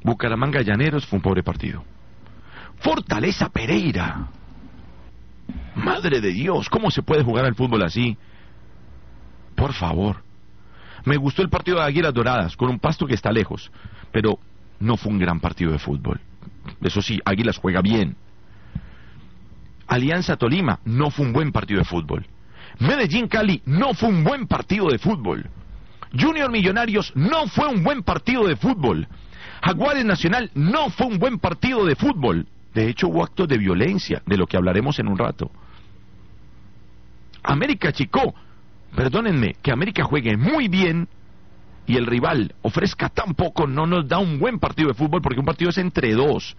Bucaramanga Llaneros fue un pobre partido. Fortaleza Pereira. Madre de Dios, ¿cómo se puede jugar al fútbol así? Por favor. Me gustó el partido de Águilas Doradas, con un Pasto que está lejos, pero no fue un gran partido de fútbol. Eso sí, Águilas juega bien. Alianza Tolima no fue un buen partido de fútbol. Medellín Cali no fue un buen partido de fútbol. Junior Millonarios no fue un buen partido de fútbol. Jaguares Nacional no fue un buen partido de fútbol. De hecho, hubo actos de violencia, de lo que hablaremos en un rato. América Chicó, perdónenme, que América juegue muy bien y el rival ofrezca tan poco, no nos da un buen partido de fútbol, porque un partido es entre dos.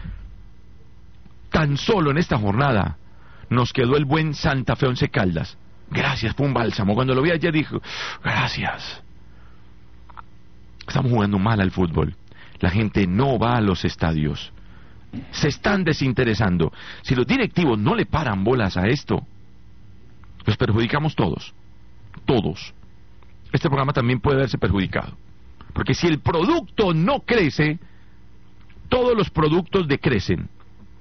Tan solo en esta jornada nos quedó el buen Santa Fe Once Caldas. Gracias, fue un bálsamo. Cuando lo vi ayer dijo, gracias. Estamos jugando mal al fútbol. La gente no va a los estadios. Se están desinteresando. Si los directivos no le paran bolas a esto, los perjudicamos todos. Todos. Este programa también puede verse perjudicado. Porque si el producto no crece, todos los productos decrecen.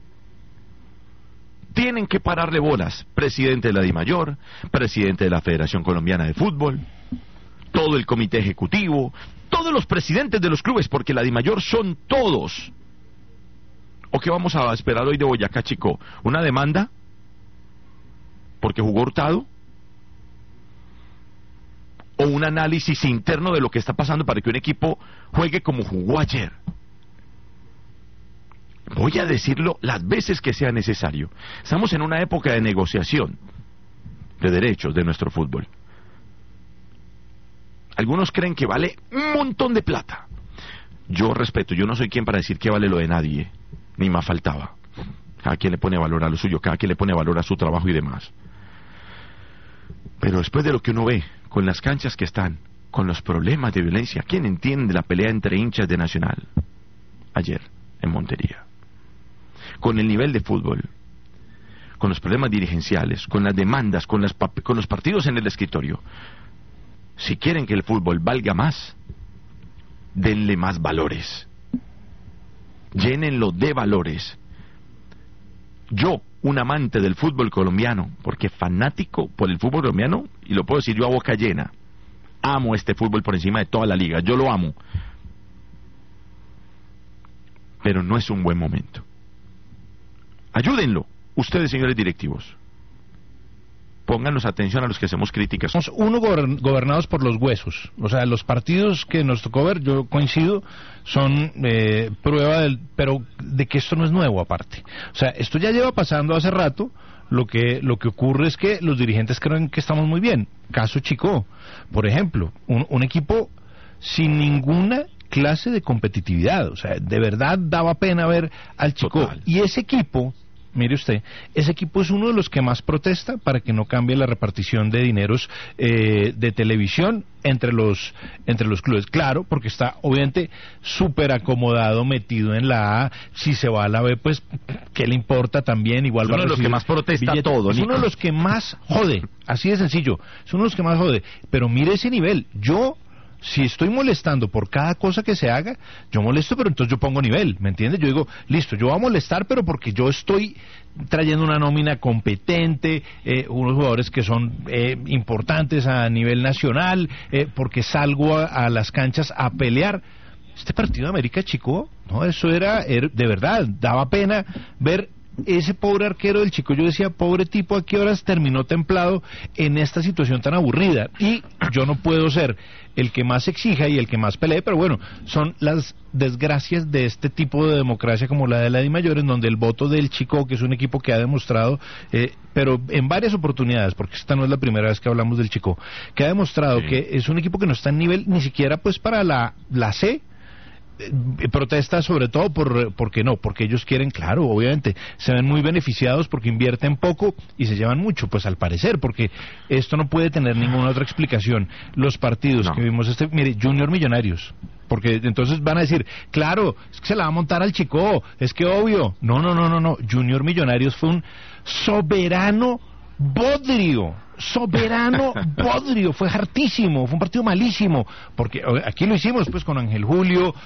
Tienen que pararle bolas. Presidente de la DIMAYOR, presidente de la Federación Colombiana de Fútbol, todo el comité ejecutivo, todos los presidentes de los clubes, porque la DIMAYOR son todos. ¿O qué vamos a esperar hoy de Boyacá Chicó? ¿Una demanda? ¿Porque jugó Hurtado? ¿O un análisis interno de lo que está pasando para que un equipo juegue como jugó ayer? Voy a decirlo las veces que sea necesario. Estamos en una época de negociación de derechos de nuestro fútbol. Algunos creen que vale un montón de plata. Yo respeto, yo no soy quien para decir que vale lo de nadie, ni más faltaba. Cada quien le pone valor a lo suyo, cada quien le pone valor a su trabajo y demás. Pero después de lo que uno ve, con las canchas que están, con los problemas de violencia, ¿quién entiende la pelea entre hinchas de Nacional ayer en Montería? Con el nivel de fútbol, con los problemas dirigenciales, con las demandas, con los partidos en el escritorio. Si quieren que el fútbol valga más, denle más valores. Llénenlo de valores. Yo, un amante del fútbol colombiano, porque fanático por el fútbol colombiano, y lo puedo decir yo a boca llena, amo este fútbol por encima de toda la liga, yo lo amo. Pero no es un buen momento. Ayúdenlo, ustedes señores directivos. Pónganos atención a los que hacemos críticas. Somos gobernados por los huesos. O sea, los partidos que nos tocó ver, yo coincido, son prueba pero de que esto no es nuevo aparte. O sea, esto ya lleva pasando hace rato. Lo que ocurre es que los dirigentes creen que estamos muy bien. Caso Chicó, por ejemplo, un equipo sin ninguna clase de competitividad. O sea, de verdad daba pena ver al Chicó. Total. Y ese equipo, mire usted, ese equipo es uno de los que más protesta para que no cambie la repartición de dineros de televisión entre los clubes. Claro, porque está obviamente súper acomodado, metido en la A. Si se va a la B, pues, ¿qué le importa también? Igual es uno de los que más protesta todo. Es uno de los que más jode, así de sencillo. Es uno de los que más jode. Pero mire ese nivel. Si estoy molestando por cada cosa que se haga, yo molesto, pero entonces yo pongo nivel, ¿me entiendes? Yo digo, listo, yo voy a molestar, pero porque yo estoy trayendo una nómina competente, unos jugadores que son importantes a nivel nacional, porque salgo a las canchas a pelear. Este partido de América Chicó, no, eso era de verdad, daba pena ver ese pobre arquero del Chicó. Yo decía, pobre tipo, ¿a qué horas terminó templado en esta situación tan aburrida? Y yo no puedo ser el que más exija y el que más pelee, pero bueno, son las desgracias de este tipo de democracia como la de la DIMAYOR, en donde el voto del Chicó, que es un equipo que ha demostrado, pero en varias oportunidades, porque esta no es la primera vez que hablamos del Chicó, que ha demostrado que es un equipo que no está en nivel ni siquiera pues para la C. Protesta sobre todo porque ellos quieren, claro, obviamente se ven muy beneficiados porque invierten poco y se llevan mucho, pues al parecer, porque esto no puede tener ninguna otra explicación. Los partidos que vimos, mire, Junior Millonarios, porque entonces van a decir, claro, es que se la va a montar al Chicó, es que obvio, no, Junior Millonarios fue un soberano bodrio, fue hartísimo, fue un partido malísimo, porque aquí lo hicimos pues con Ángel Julio,